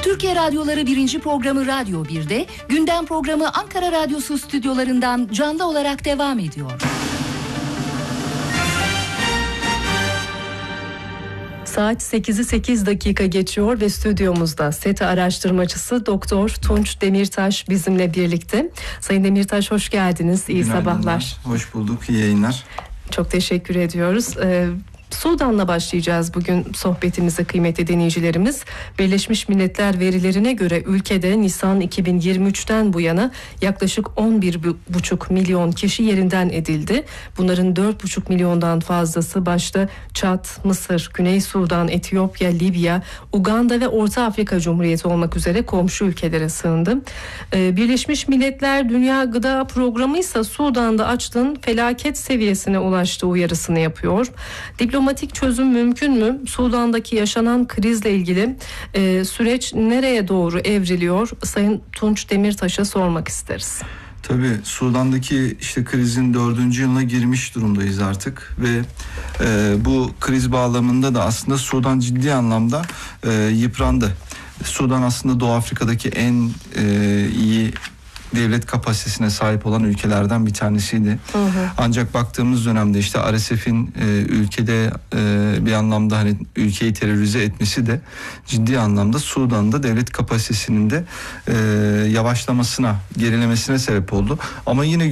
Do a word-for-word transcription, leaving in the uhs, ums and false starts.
Türkiye Radyoları birinci programı Radyo bir'de, gündem programı Ankara Radyosu stüdyolarından canlı olarak devam ediyor. Saat sekizi sekiz dakika geçiyor ve stüdyomuzda SETA araştırmacısı Doktor Tunç Demirtaş bizimle birlikte. Sayın Demirtaş, hoş geldiniz. İyi Günaydınlar. Sabahlar. Hoş bulduk. İyi yayınlar. Çok teşekkür ediyoruz. Ee, Sudan'la başlayacağız bugün sohbetimize kıymetli dinleyicilerimiz. Birleşmiş Milletler verilerine göre ülkede Nisan iki bin yirmi üçten bu yana yaklaşık on bir buçuk milyon kişi yerinden edildi. Bunların dört buçuk milyondan fazlası başta Çad, Mısır, Güney Sudan, Etiyopya, Libya, Uganda ve Orta Afrika Cumhuriyeti olmak üzere komşu ülkelere sığındı. Ee, Birleşmiş Milletler Dünya Gıda Programı ise Sudan'da açlığın felaket seviyesine ulaştığı uyarısını yapıyor. Diplomatik Diplomatik çözüm mümkün mü? Sudan'daki yaşanan krizle ilgili e, süreç nereye doğru evriliyor? Sayın Tunç Demirtaş'a sormak isteriz. Tabii Sudan'daki işte krizin dördüncü yılına girmiş durumdayız artık ve e, bu kriz bağlamında da aslında Sudan ciddi anlamda e, yıprandı. Sudan aslında Doğu Afrika'daki en e, iyi devlet kapasitesine sahip olan ülkelerden bir tanesiydi. Hı hı. Ancak baktığımız dönemde işte R S F'in e, ülkede e, bir anlamda hani ülkeyi terörize etmesi de ciddi anlamda Sudan'da devlet kapasitesinin de e, yavaşlamasına, gerilemesine sebep oldu. Ama yine